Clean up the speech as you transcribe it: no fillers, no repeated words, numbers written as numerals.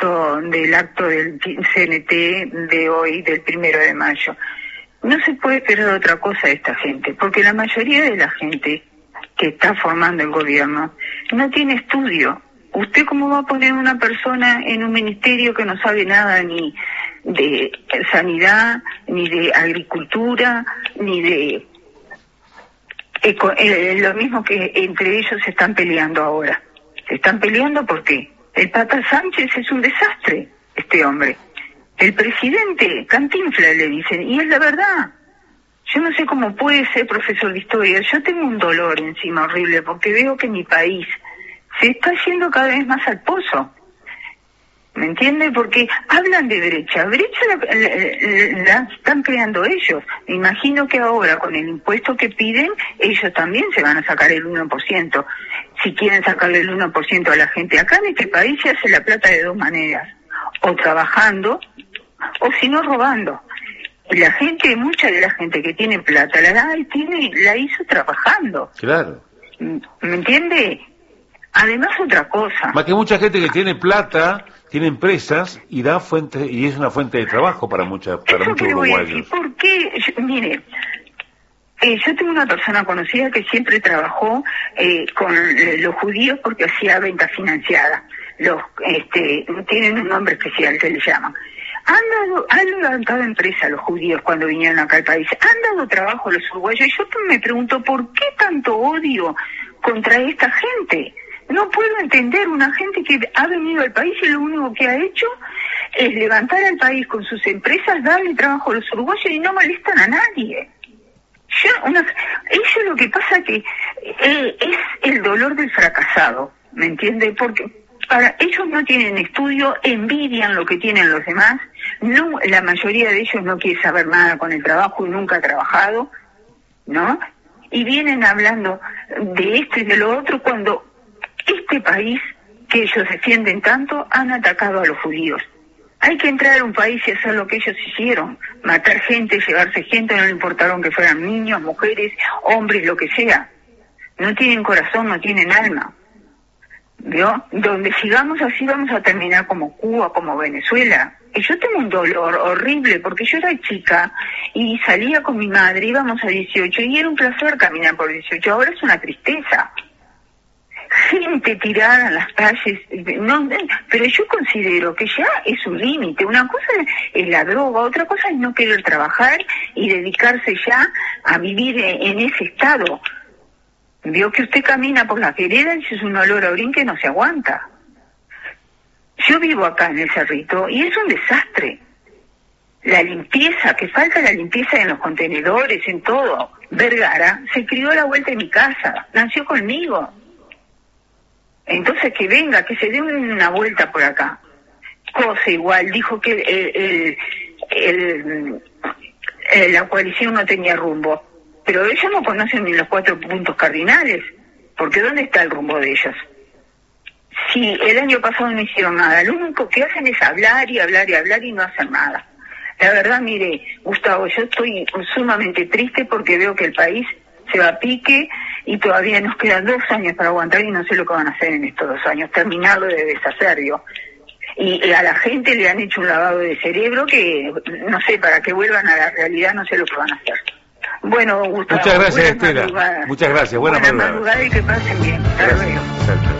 del acto del CNT de hoy, del 1 de mayo. No se puede esperar otra cosa de esta gente, porque la mayoría de la gente que está formando el gobierno no tiene estudio. ¿Usted cómo va a poner una persona en un ministerio que no sabe nada ni de sanidad, ni de agricultura, ni de... lo mismo que entre ellos se están peleando ahora. Se están peleando porque el Pata Sánchez es un desastre, este hombre. El presidente, Cantinflas le dicen, y es la verdad. Yo no sé cómo puede ser profesor de historia. Yo tengo un dolor encima horrible porque veo que mi país se está yendo cada vez más al pozo. ¿Me entiende? Porque hablan de brecha. Brecha la están creando ellos. Me imagino que ahora con el impuesto que piden, ellos también se van a sacar el 1%. Si quieren sacarle el 1% a la gente. Acá en este país se hace la plata de dos maneras. O trabajando, o si no robando. Y la gente, mucha de la gente que tiene plata, la hizo trabajando. Claro. ¿Me entiende? Además otra cosa. Más que mucha gente que tiene plata, tiene empresas y da fuente, y es una fuente de trabajo para muchos uruguayos. ¿Por qué? Yo tengo una persona conocida que siempre trabajó con los judíos porque hacía venta financiada. Tienen un nombre especial que le llaman. Han levantado empresa los judíos cuando vinieron acá al país. Han dado trabajo a los uruguayos. Y yo me pregunto, ¿por qué tanto odio contra esta gente? No puedo entender una gente que ha venido al país y lo único que ha hecho es levantar al país con sus empresas, darle trabajo a los uruguayos y no molestan a nadie. Eso lo que pasa que es el dolor del fracasado, ¿me entiende? Porque ellos no tienen estudio, envidian lo que tienen los demás, no, la mayoría de ellos no quiere saber nada con el trabajo y nunca ha trabajado, ¿no? Y vienen hablando de esto y de lo otro cuando este país que ellos defienden tanto han atacado a los judíos. Hay que entrar a un país y hacer lo que ellos hicieron, matar gente, llevarse gente, no le importaron que fueran niños, mujeres, hombres, lo que sea. No tienen corazón, no tienen alma. ¿Vio? Donde sigamos así vamos a terminar como Cuba, como Venezuela. Y yo tengo un dolor horrible porque yo era chica y salía con mi madre, íbamos a 18 y era un placer caminar por 18, ahora es una tristeza. Gente tirada en las calles, no, pero yo considero que ya es un límite. Una cosa es la droga, otra cosa es no querer trabajar y dedicarse ya a vivir en ese estado. Vio que usted camina por las veredas y es un olor a orín que no se aguanta. Yo vivo acá en el Cerrito y es un desastre. La limpieza, que falta la limpieza en los contenedores, en todo. Vergara se crió a la vuelta de mi casa, nació conmigo. Entonces que venga, que se dé una vuelta por acá. Cosa igual, dijo que la coalición no tenía rumbo. Pero ellos no conocen ni los 4 puntos cardinales, porque ¿dónde está el rumbo de ellos? Si el año pasado no hicieron nada, lo único que hacen es hablar y hablar y hablar y no hacer nada. La verdad, mire, Gustavo, yo estoy sumamente triste porque veo que el país se va a pique y todavía nos quedan 2 años para aguantar y no sé lo que van a hacer en estos 2 años, terminarlo de deshacer, yo. Y a la gente le han hecho un lavado de cerebro que, no sé, para que vuelvan a la realidad no sé lo que van a hacer. Bueno, Gustavo, muchas gracias, Estela. Muchas gracias. Buenas madrugadas. Y que pasen bien. Hasta luego.